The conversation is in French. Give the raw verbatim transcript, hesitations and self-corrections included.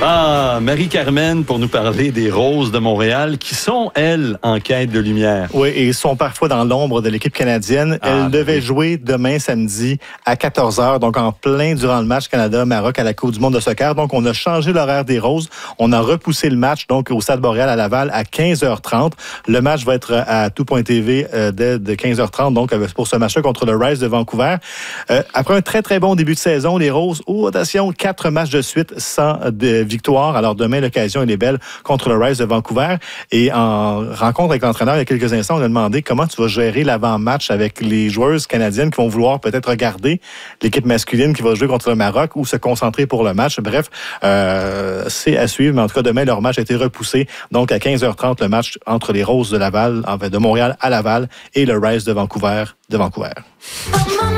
Ah, Marie-Carmen pour nous parler des Roses de Montréal qui sont, elles, en quête de lumière. Oui, et sont parfois dans l'ombre de l'équipe canadienne. Ah, elles devaient oui. jouer demain samedi à quatorze heures, donc en plein durant le match Canada-Maroc à la Coupe du monde de soccer. Donc, on a changé l'horaire des Roses. On a repoussé le match donc au Stade Boréal à Laval à quinze heures trente. Le match va être à tout point T V euh, dès de quinze heures trente, donc pour ce match-là contre le Rise de Vancouver. Euh, après un très, très bon début de saison, les Roses, oh, attention, quatre matchs de suite sans de victoire. Alors, demain, l'occasion, elle est belle contre le Rise de Vancouver. Et en rencontre avec l'entraîneur il y a quelques instants, on a demandé comment tu vas gérer l'avant-match avec les joueuses canadiennes qui vont vouloir peut-être regarder l'équipe masculine qui va jouer contre le Maroc ou se concentrer pour le match. Bref, euh, c'est à suivre. Mais en tout cas, demain, leur match a été repoussé. Donc, à quinze heures trente, le match entre les Roses de Laval, en fait, de Montréal à Laval et le Rise de Vancouver de Vancouver.